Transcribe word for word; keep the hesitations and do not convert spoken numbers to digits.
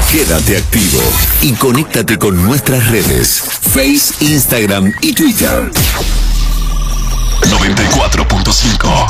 Quédate activo y conéctate con nuestras redes, Face, Instagram y Twitter. noventa y cuatro punto cinco